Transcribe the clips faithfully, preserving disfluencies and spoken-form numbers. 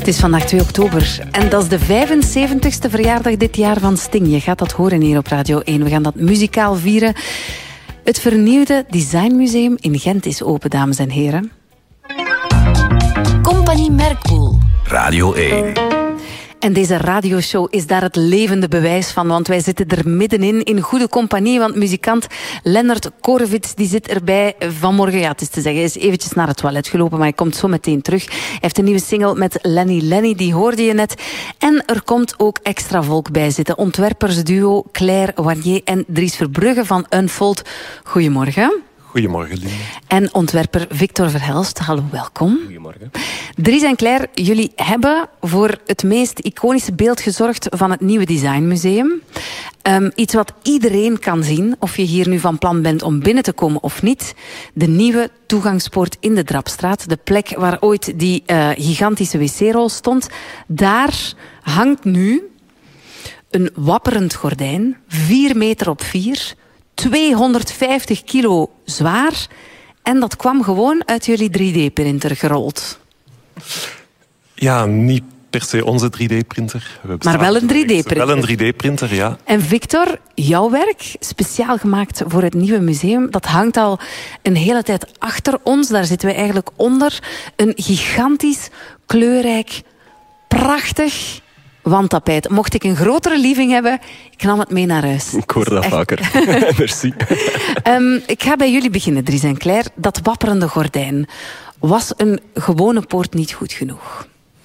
is vandaag twee oktober en dat is de vijfenzeventigste verjaardag dit jaar van Sting. Je gaat dat horen hier op Radio één. We gaan dat muzikaal vieren. Het vernieuwde Designmuseum in Gent is open, dames en heren. Compagnie Merkpoel. Radio één. En deze radioshow is daar het levende bewijs van, want wij zitten er middenin in goede compagnie, want muzikant Lennart Korevits die zit erbij vanmorgen. Ja, het is te zeggen, hij is eventjes naar het toilet gelopen, maar hij komt zo meteen terug. Hij heeft een nieuwe single met Lenny Lenny, die hoorde je net. En er komt ook extra volk bij zitten. Ontwerpersduo Claire Warnier en Dries Verbrugge van Unfold. Goedemorgen. Goedemorgen, Linde. En ontwerper Victor Verhelst. Hallo, welkom. Goedemorgen. Dries en Claire, jullie hebben voor het meest iconische beeld gezorgd van het nieuwe Designmuseum. Um, iets wat iedereen kan zien, of je hier nu van plan bent om binnen te komen of niet. De nieuwe toegangspoort in de Drapstraat. De plek waar ooit die uh, gigantische wc-rol stond. Daar hangt nu een wapperend gordijn. Vier meter op vier. tweehonderdvijftig kilo zwaar. En dat kwam gewoon uit jullie drie D-printer gerold. Ja, niet per se onze drie D-printer. Maar wel een drie D-printer. Wel een drie D-printer, ja. En Victor, jouw werk, speciaal gemaakt voor het nieuwe museum, dat hangt al een hele tijd achter ons. Daar zitten we eigenlijk onder. Een gigantisch, kleurrijk, prachtig wandtapijt. Mocht ik een grotere living hebben, ik nam het mee naar huis. Ik hoor dat echt vaker. Merci. Um, ik ga bij jullie beginnen, Dries en Claire. Dat wapperende gordijn. Was een gewone poort niet goed genoeg?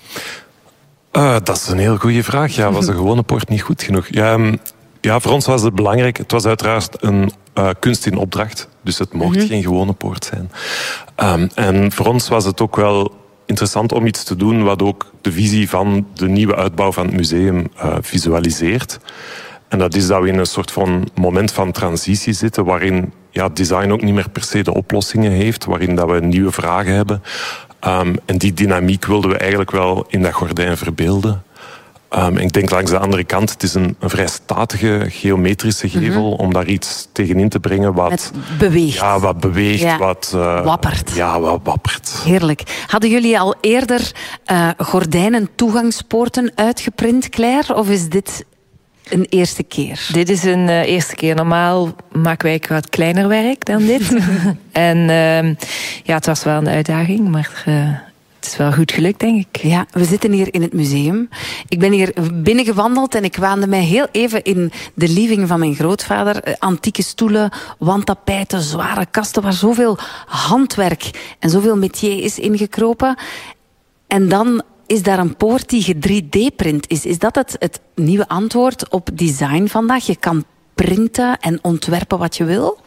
Uh, dat is een heel goede vraag. Ja, was een gewone poort niet goed genoeg? Ja, um, ja, voor ons was het belangrijk. Het was uiteraard een uh, kunst in opdracht. Dus het mocht mm-hmm. geen gewone poort zijn. Um, en voor ons was het ook wel interessant om iets te doen wat ook de visie van de nieuwe uitbouw van het museum uh, visualiseert. En dat is dat we in een soort van moment van transitie zitten, waarin ja, design ook niet meer per se de oplossingen heeft, waarin dat we nieuwe vragen hebben. Um, en die dynamiek wilden we eigenlijk wel in dat gordijn verbeelden. Um, ik denk langs de andere kant, het is een, een vrij statige geometrische gevel, mm-hmm. om daar iets tegenin te brengen wat Met beweegt. Ja, wat beweegt, ja. wat uh, wappert. Ja, wat wappert. Heerlijk. Hadden jullie al eerder uh, gordijnen toegangspoorten uitgeprint, Claire? Of is dit een eerste keer? Dit is een uh, eerste keer. Normaal maken wij wat kleiner werk dan dit. en uh, ja, het was wel een uitdaging, maar Uh, het is wel goed gelukt, denk ik. Ja, we zitten hier in het museum. Ik ben hier binnengewandeld en ik waande mij heel even in de living van mijn grootvader. Antieke stoelen, wandtapijten, zware kasten waar zoveel handwerk en zoveel métier is ingekropen. En dan is daar een poort die ge drie D-print is. Is dat het, het nieuwe antwoord op design vandaag? Je kan printen en ontwerpen wat je wil?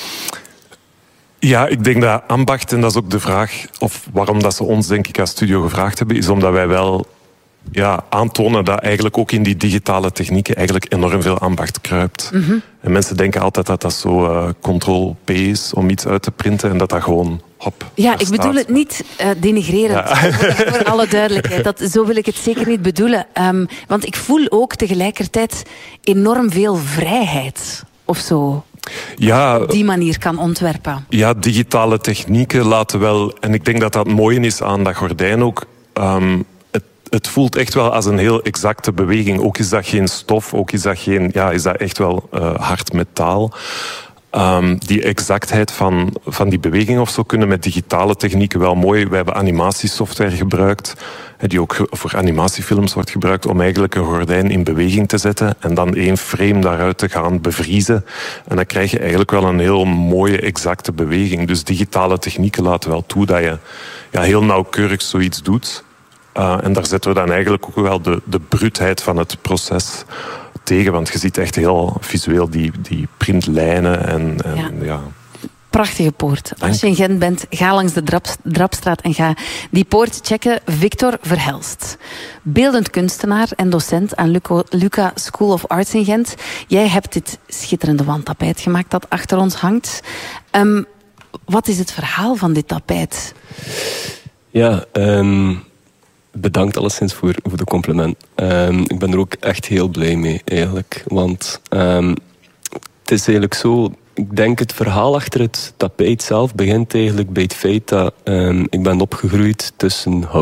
Ja, ik denk dat ambacht, en dat is ook de vraag, of waarom dat ze ons denk ik als studio gevraagd hebben, is omdat wij wel ja, aantonen dat eigenlijk ook in die digitale technieken eigenlijk enorm veel ambacht kruipt. Mm-hmm. En mensen denken altijd dat dat zo uh, control-P is om iets uit te printen en dat dat gewoon hop. Ja, ik bedoel het niet uh, denigrerend, ja. voor, voor alle duidelijkheid. Dat, zo wil ik het zeker niet bedoelen. Um, want ik voel ook tegelijkertijd enorm veel vrijheid of zo. Ja, op die manier kan ontwerpen. Ja, digitale technieken laten wel. En ik denk dat dat het mooie is aan dat gordijn ook. Um, het, het voelt echt wel als een heel exacte beweging. Ook is dat geen stof, ook is dat geen. Ja, is dat echt wel uh, hard metaal. Um, die exactheid van, van die beweging of zo kunnen met digitale technieken wel mooi. We hebben animatiesoftware gebruikt, die ook voor animatiefilms wordt gebruikt, om eigenlijk een gordijn in beweging te zetten en dan één frame daaruit te gaan bevriezen. En dan krijg je eigenlijk wel een heel mooie, exacte beweging. Dus digitale technieken laten wel toe dat je ja, heel nauwkeurig zoiets doet. Uh, en daar zetten we dan eigenlijk ook wel de, de bruutheid van het proces tegen, want je ziet echt heel visueel die, die printlijnen en, en ja. ja. Prachtige poort. Als je in Gent bent, ga langs de Drap, Drapstraat en ga die poort checken. Victor Verhelst, beeldend kunstenaar en docent aan Luco, Luca School of Arts in Gent. Jij hebt dit schitterende wandtapijt gemaakt dat achter ons hangt. Um, wat is het verhaal van dit tapijt? Ja, um... bedankt alleszins voor, voor de compliment. Um, ik ben er ook echt heel blij mee, eigenlijk. Want um, het is eigenlijk zo. Ik denk het verhaal achter het tapijt zelf begint eigenlijk bij het feit dat um, ik ben opgegroeid tussen hout.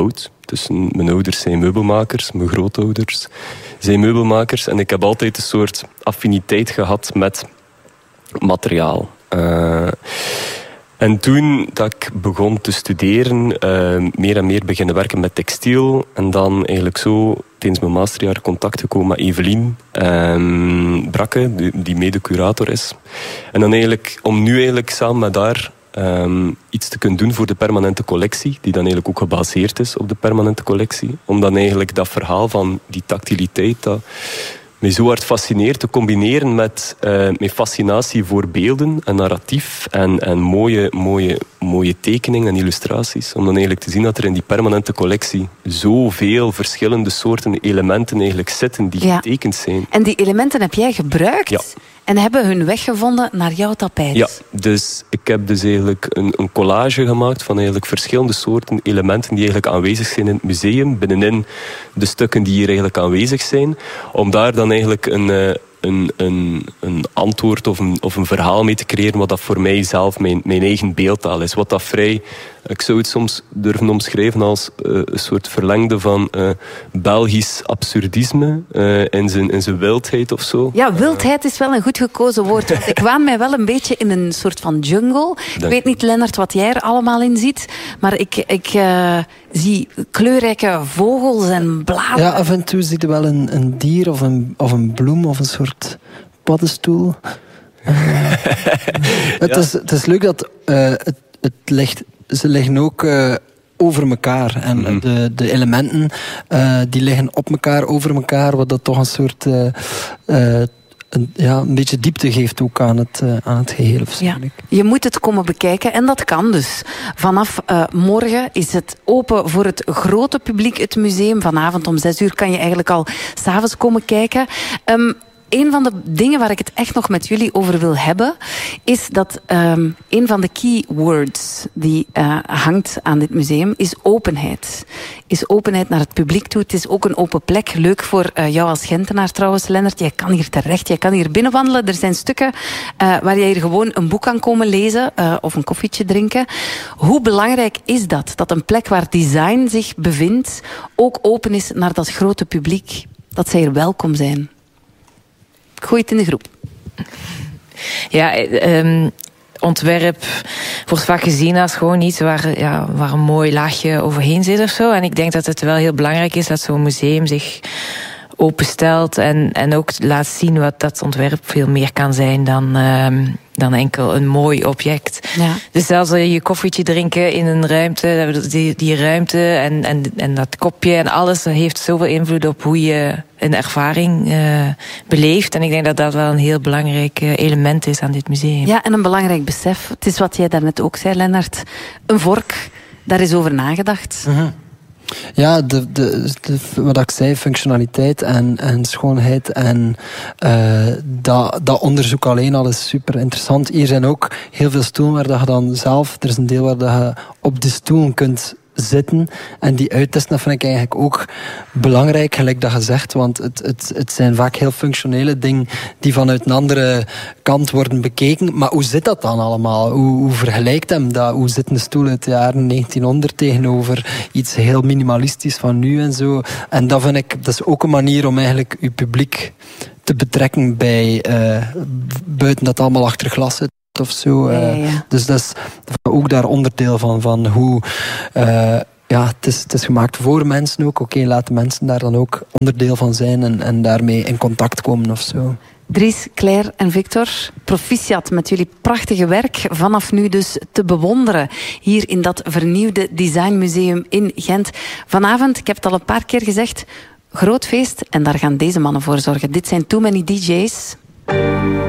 Dus mijn ouders zijn meubelmakers, mijn grootouders zijn meubelmakers. En ik heb altijd een soort affiniteit gehad met materiaal. Uh, En toen dat ik begon te studeren, uh, meer en meer beginnen werken met textiel. En dan eigenlijk zo tijdens mijn masterjaar contact gekomen met Evelien um, Brakke, die, die mede-curator is. En dan eigenlijk, om nu eigenlijk samen met haar um, iets te kunnen doen voor de permanente collectie, die dan eigenlijk ook gebaseerd is op de permanente collectie. Om dan eigenlijk dat verhaal van die tactiliteit, dat mij zo hard fascineert, te combineren met uh, mijn fascinatie voor beelden en narratief en, en mooie, mooie, mooie tekeningen en illustraties. Om dan eigenlijk te zien dat er in die permanente collectie zoveel verschillende soorten elementen eigenlijk zitten die ja. getekend zijn. En die elementen heb jij gebruikt? Ja. En hebben hun weg gevonden naar jouw tapijt? Ja, dus ik heb dus eigenlijk een, een collage gemaakt van eigenlijk verschillende soorten elementen die eigenlijk aanwezig zijn in het museum, binnenin de stukken die hier eigenlijk aanwezig zijn, om daar dan eigenlijk een, een, een, een antwoord of een, of een verhaal mee te creëren wat dat voor mij zelf mijn, mijn eigen beeldtaal is. Wat dat vrij, ik zou het soms durven omschrijven als uh, een soort verlengde van uh, Belgisch absurdisme uh, in, zijn, in zijn wildheid of zo. Ja, wildheid is wel een goed gekozen woord. Want ik waan mij wel een beetje in een soort van jungle. Ik weet niet, Lennart, wat jij er allemaal in ziet. Maar ik, ik uh, zie kleurrijke vogels en bladeren. Ja, af en toe zie je wel een, een dier of een, of een bloem of een soort paddenstoel. Uh, het, ja. is, het is leuk dat uh, het, het ligt... Ze liggen ook uh, over elkaar. En mm-hmm. de, de elementen uh, die liggen op elkaar, over elkaar, wat dat toch een soort uh, uh, een, ja, een beetje diepte geeft ook aan het, uh, aan het geheel. Ja. Je moet het komen bekijken en dat kan dus. Vanaf uh, morgen is het open voor het grote publiek, het museum. Vanavond om zes uur kan je eigenlijk al 's avonds komen kijken. Um, Een van de dingen waar ik het echt nog met jullie over wil hebben, is dat um, een van de keywords die uh, hangt aan dit museum is openheid. Is openheid naar het publiek toe. Het is ook een open plek. Leuk voor uh, jou als Gentenaar trouwens, Lennart. Jij kan hier terecht, jij kan hier binnenwandelen. Er zijn stukken uh, waar jij hier gewoon een boek kan komen lezen uh, of een koffietje drinken. Hoe belangrijk is dat? Dat een plek waar design zich bevindt ook open is naar dat grote publiek. Dat zij hier welkom zijn. Gooi het in de groep. Ja, um, ontwerp wordt vaak gezien als gewoon iets waar, ja, waar een mooi laagje overheen zit of zo. En ik denk dat het wel heel belangrijk is dat zo'n museum zich openstelt en, en ook laat zien wat dat ontwerp veel meer kan zijn dan, um, dan enkel een mooi object. Ja. Dus zelfs uh, je koffietje drinken in een ruimte, die, die ruimte en, en, en dat kopje en alles, dat heeft zoveel invloed op hoe je een ervaring uh, beleeft. En ik denk dat dat wel een heel belangrijk uh, element is aan dit museum. Ja, en een belangrijk besef. Het is wat jij daarnet ook zei, Lennart. Een vork, daar is over nagedacht. Uh-huh. Ja, de, de, de, wat ik zei, functionaliteit en, en schoonheid en uh, dat, dat onderzoek alleen al is super interessant. Hier zijn ook heel veel stoelen waar dat je dan zelf, er is een deel waar dat je op de stoel kunt zitten en die uittesten, dat vind ik eigenlijk ook belangrijk, gelijk dat je zegt, want het, het, het zijn vaak heel functionele dingen die vanuit een andere kant worden bekeken. Maar hoe zit dat dan allemaal? Hoe, hoe vergelijkt hem dat? Hoe zit een stoel uit de jaren negentienhonderd tegenover iets heel minimalistisch van nu en zo? En dat vind ik, dat is ook een manier om eigenlijk je publiek te betrekken bij uh, buiten dat allemaal achter glas zit of zo. Ja, ja, ja. Dus dat is ook daar onderdeel van, van hoe uh, ja, het is, het is gemaakt voor mensen ook. Oké, okay, laten mensen daar dan ook onderdeel van zijn en, en daarmee in contact komen of zo. Dries, Claire en Victor, proficiat met jullie prachtige werk. Vanaf nu dus te bewonderen hier in dat vernieuwde designmuseum in Gent. Vanavond, ik heb het al een paar keer gezegd, groot feest en daar gaan deze mannen voor zorgen. Dit zijn Too Many D J's.